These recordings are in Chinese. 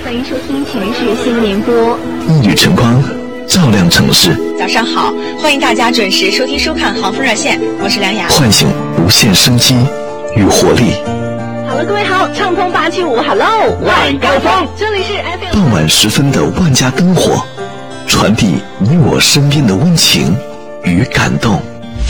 欢迎收听全市新闻联播。 一缕晨光照亮城市。 早上好，欢迎大家准时收听收看航风热线，我是梁雅。 唤醒无限生机与活力。 好了，各位好，畅通875 Hello 晚高峰，这里是 FM。 傍晚时分的万家灯火，传递你我身边的温情与感动。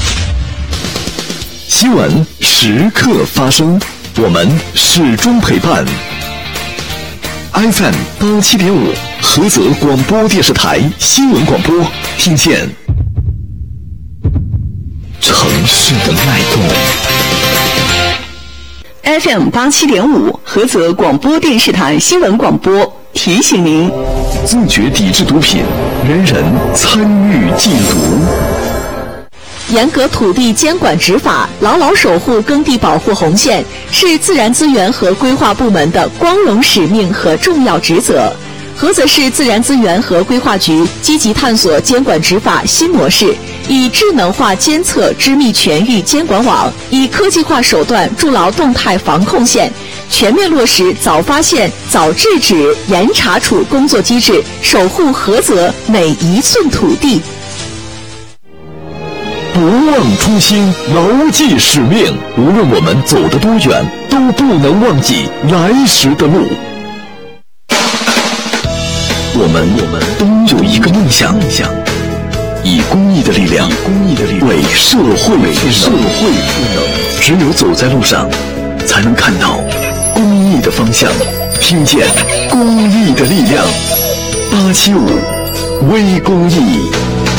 新闻时刻发生，我们始终陪伴。FM 87.5菏泽广播电视台新闻广播，听见城市的脉动。 FM 87.5菏泽广播电视台新闻广播，提醒您： 自觉抵制毒品，人人参与禁毒。 严格土地监管执法，牢牢守护耕地保护红线，是自然资源和规划部门的光荣使命和重要职责。菏泽市自然资源和规划局积极探索监管执法新模式，以智能化监测织密全域监管网，以科技化手段筑牢动态防控线，全面落实早发现、早制止、严查处工作机制，守护菏泽每一寸土地。 不忘初心，牢记使命。无论我们走得多远，都不能忘记来时的路。我们都有一个梦想，以公益的力量为社会赋能。只有走在路上，才能看到公益的方向，听见公益的力量。875微公益。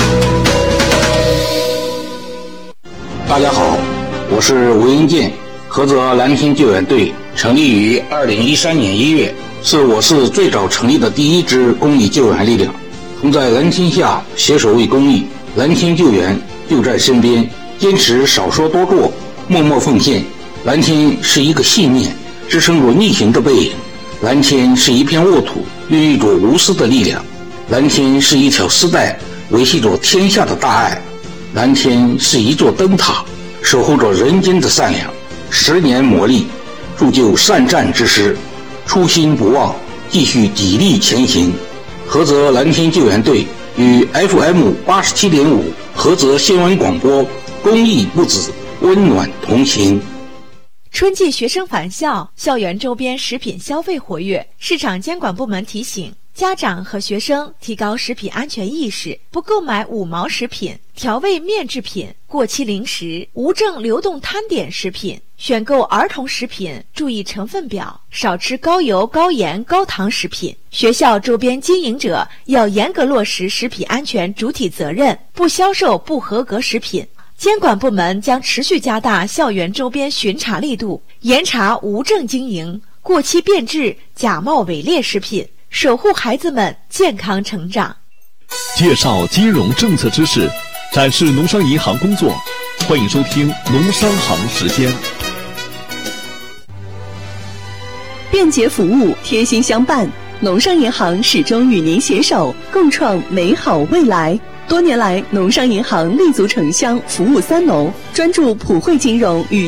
大家好，我是吴英健，菏泽蓝天救援队成立于2013年1月，是我市最早成立的第一支公益救援力量。同在蓝天下携手为公益，蓝天救援就在身边，坚持少说多做，默默奉献。蓝天是一个信念，支撑着逆行的背影；蓝天是一片沃土，孕育着无私的力量；蓝天是一条丝带，维系着天下的大爱。蓝天是一座灯塔，守护着人间的善良。10年磨砺，铸就善战之师，初心不忘，继续砥砺前行。菏泽蓝天救援队与 FM 87.5菏泽新闻广播公益不止，温暖同行。 春季学生返校，校园周边食品消费活跃，市场监管部门提醒家长和学生提高食品安全意识，不购买5毛食品、调味面制品、过期零食、无证流动摊点食品，选购儿童食品注意成分表，少吃高油、高盐、高糖食品。学校周边经营者要严格落实食品安全主体责任，不销售不合格食品。监管部门将持续加大校园周边巡查力度，严查无证经营、过期变质、假冒伪劣食品，守护孩子们健康成长。 介绍金融政策知识，展示农商银行工作，欢迎收听农商行时间。 便捷服务，贴心相伴，农商银行始终与您携手，共创美好未来。多年来，农商银行立足城乡，服务三农，专注普惠金融与